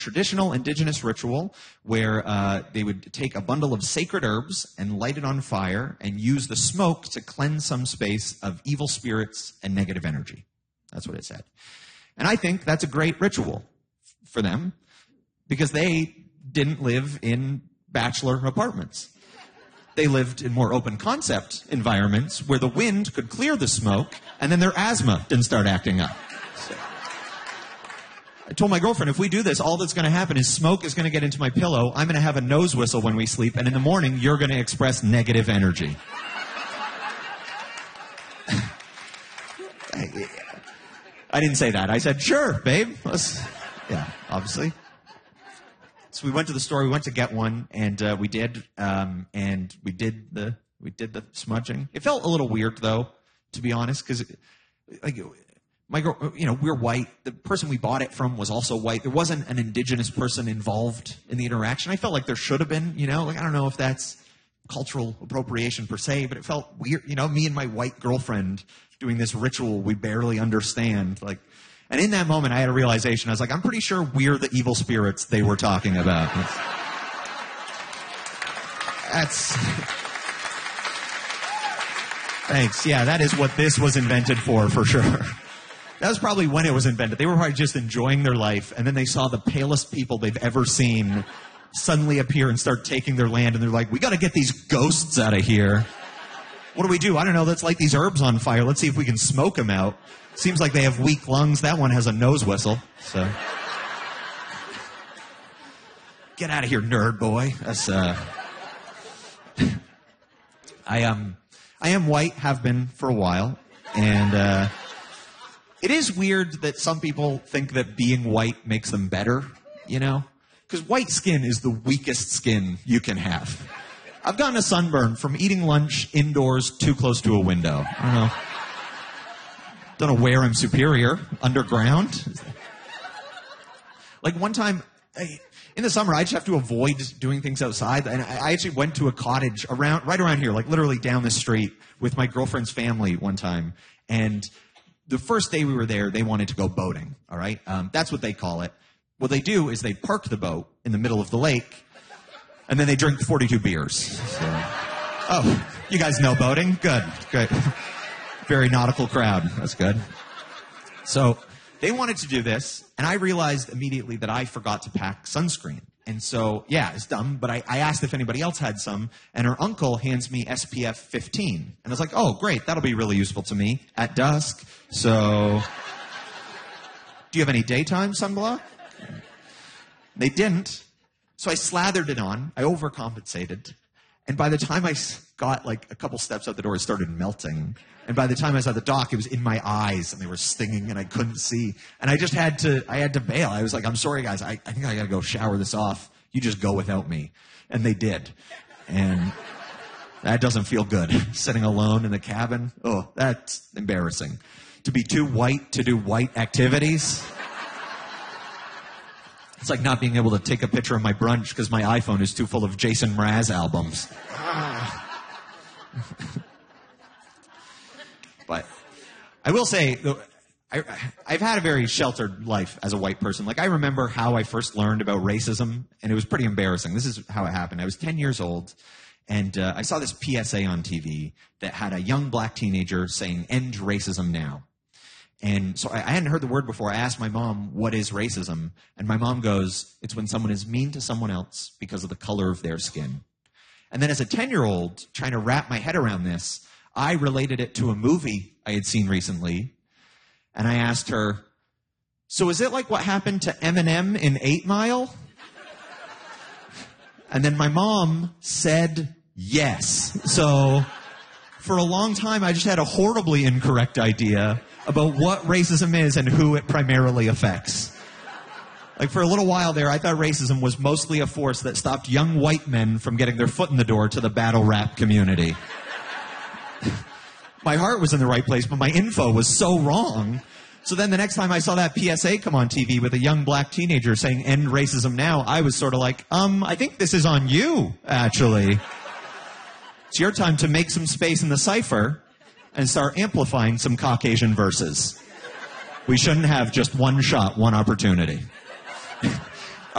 traditional indigenous ritual where they would take a bundle of sacred herbs and light it on fire and use the smoke to cleanse some space of evil spirits and negative energy. That's what it said. And I think that's a great ritual for them because they didn't live in bachelor apartments. They lived in more open concept environments where the wind could clear the smoke and then their asthma didn't start acting up. So I told my girlfriend, if we do this, all that's going to happen is smoke is going to get into my pillow, I'm going to have a nose whistle when we sleep, and in the morning, you're going to express negative energy. I didn't say that. I said, sure, babe. Yeah, obviously. So we went to the store, we went to get one, and we did the smudging. It felt a little weird, though, to be honest, because like my girl, we're white. The person we bought it from was also white. There wasn't an indigenous person involved in the interaction. I felt like there should have been, like I don't know if that's cultural appropriation per se, but it felt weird, me and my white girlfriend doing this ritual we barely understand, like. And in that moment, I had a realization. I was like, I'm pretty sure we're the evil spirits they were talking about. That's Thanks. Yeah, that is what this was invented for sure. That was probably when it was invented. They were probably just enjoying their life, and then they saw the palest people they've ever seen suddenly appear and start taking their land, and they're like, we got to get these ghosts out of here. What do? I don't know. Let's light these herbs on fire. Let's see if we can smoke them out. Seems like they have weak lungs. That one has a nose whistle. So, get out of here, nerd boy. That's I am white. Have been for a while, and it is weird that some people think that being white makes them better. Because white skin is the weakest skin you can have. I've gotten a sunburn from eating lunch indoors too close to a window. I don't know where I'm superior. Underground? Like one time, in the summer, I just have to avoid doing things outside. And I actually went to a cottage right around here, like literally down the street with my girlfriend's family one time. And the first day we were there, they wanted to go boating. All right? That's what they call it. What they do is they park the boat in the middle of the lake, and then they drink 42 beers. So, oh, you guys know boating? Good, great. Very nautical crowd. That's good. So they wanted to do this, and I realized immediately that I forgot to pack sunscreen. And so, yeah, it's dumb, but I asked if anybody else had some, and her uncle hands me SPF 15. And I was like, oh, great, that'll be really useful to me at dusk. So, do you have any daytime sunblock? They didn't. So I slathered it on. I overcompensated. And by the time I got like a couple steps out the door, it started melting. And by the time I was at the dock, it was in my eyes and they were stinging and I couldn't see. And I had to bail. I was like, I'm sorry guys, I think I gotta go shower this off. You just go without me. And they did. And that doesn't feel good. Sitting alone in the cabin. Oh, that's embarrassing. To be too white to do white activities. It's like not being able to take a picture of my brunch because my iPhone is too full of Jason Mraz albums. But I will say, I've had a very sheltered life as a white person. Like, I remember how I first learned about racism, and it was pretty embarrassing. This is how it happened. I was 10 years old, and I saw this PSA on TV that had a young black teenager saying, "End racism now." And so I hadn't heard the word before. I asked my mom, what is racism? And my mom goes, it's when someone is mean to someone else because of the color of their skin. And then as a 10-year-old, trying to wrap my head around this, I related it to a movie I had seen recently. And I asked her, so is it like what happened to Eminem in 8 Mile? And then my mom said yes. So for a long time, I just had a horribly incorrect idea about what racism is and who it primarily affects. Like, for a little while there, I thought racism was mostly a force that stopped young white men from getting their foot in the door to the battle rap community. My heart was in the right place, but my info was so wrong. So then the next time I saw that PSA come on TV with a young black teenager saying, end racism now, I was sort of like, I think this is on you, actually. It's your time to make some space in the cipher and start amplifying some Caucasian verses. We shouldn't have just one shot, one opportunity.